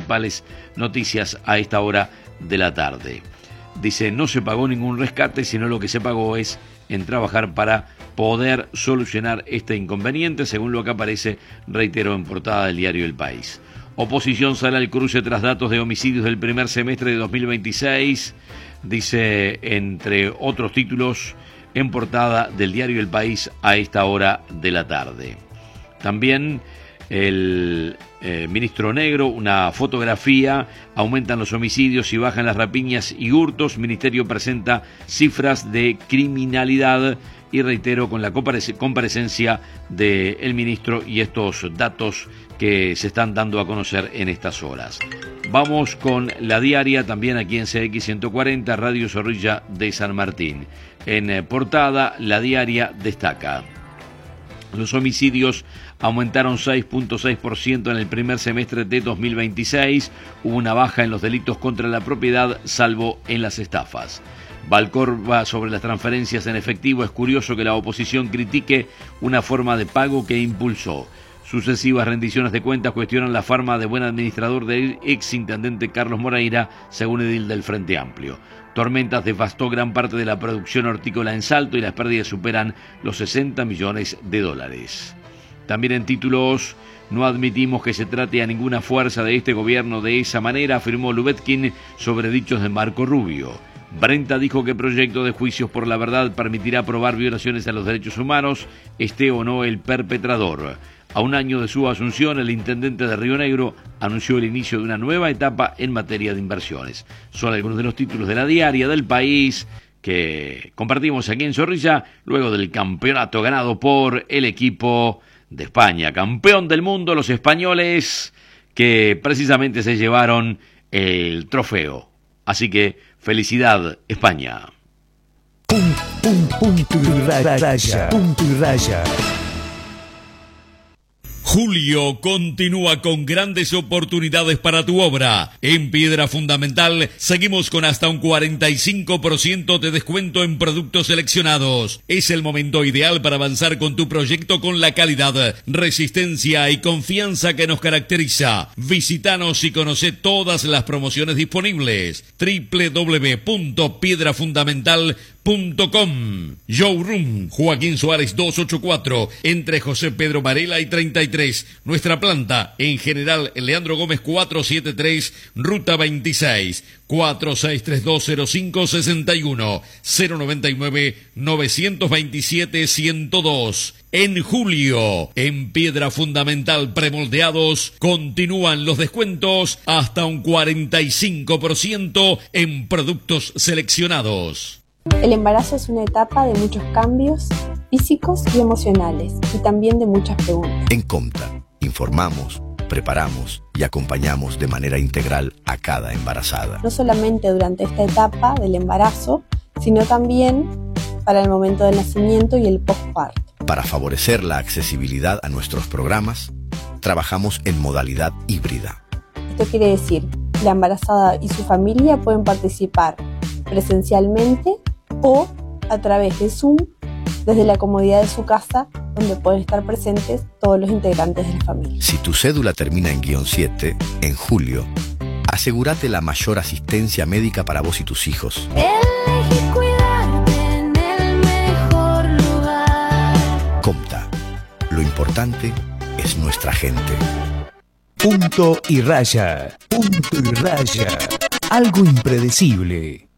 principales noticias a esta hora de la tarde. Dice, no se pagó ningún rescate, sino lo que se pagó es en trabajar para poder solucionar este inconveniente, según lo que aparece, reitero, en portada del diario El País. Oposición sale al cruce tras datos de homicidios del primer semestre de 2026, dice, entre otros títulos, en portada del diario El País a esta hora de la tarde. También el ministro Negro, una fotografía, aumentan los homicidios y bajan las rapiñas y hurtos. Ministerio presenta cifras de criminalidad y reitero con la comparecencia del ministro y estos datos que se están dando a conocer en estas horas. Vamos con la diaria, también aquí en CX 140, Radio Zorrilla de San Martín. En portada, la diaria destaca: los homicidios aumentaron 6.6% en el primer semestre de 2026. Hubo una baja en los delitos contra la propiedad, salvo en las estafas. Valcorba sobre las transferencias en efectivo. Es curioso que la oposición critique una forma de pago que impulsó. Sucesivas rendiciones de cuentas cuestionan la fama de buen administrador del exintendente Carlos Moreira, según edil del Frente Amplio. Tormentas devastó gran parte de la producción hortícola en Salto y las pérdidas superan los 60 millones de dólares. También en títulos, no admitimos que se trate a ninguna fuerza de este gobierno de esa manera, afirmó Lubetkin sobre dichos de Marco Rubio. Brenta dijo que proyecto de juicios por la verdad permitirá probar violaciones a los derechos humanos, esté o no el perpetrador. A un año de su asunción, el intendente de Río Negro anunció el inicio de una nueva etapa en materia de inversiones. Son algunos de los títulos de la diaria del País que compartimos aquí en Zorrilla, luego del campeonato ganado por el equipo de España. Campeón del mundo, los españoles, que precisamente se llevaron el trofeo. Así que, felicidad, España. Punto y raya. Julio continúa con grandes oportunidades para tu obra. En Piedra Fundamental seguimos con hasta un 45% de descuento en productos seleccionados. Es el momento ideal para avanzar con tu proyecto con la calidad, resistencia y confianza que nos caracteriza. Visítanos y conoce todas las promociones disponibles. www.piedrafundamental.com. Showroom Joaquín Suárez 284, entre José Pedro Varela y 33. Nuestra planta en General Leandro Gómez 473, Ruta 26, 46320561, 099-927-102. En julio, en Piedra Fundamental Premoldeados, continúan los descuentos hasta un 45% en productos seleccionados. El embarazo es una etapa de muchos cambios físicos y emocionales, y también de muchas preguntas. En Comta, informamos, preparamos y acompañamos de manera integral a cada embarazada. No solamente durante esta etapa del embarazo, sino también para el momento del nacimiento y el postparto. Para favorecer la accesibilidad a nuestros programas, trabajamos en modalidad híbrida. Esto quiere decir que la embarazada y su familia pueden participar presencialmente o a través de Zoom, desde la comodidad de su casa, donde pueden estar presentes todos los integrantes de la familia. Si tu cédula termina en -7, en julio, asegúrate la mayor asistencia médica para vos y tus hijos. Elegí cuidarte en el mejor lugar. Comta, lo importante es nuestra gente. Punto y raya. Algo impredecible.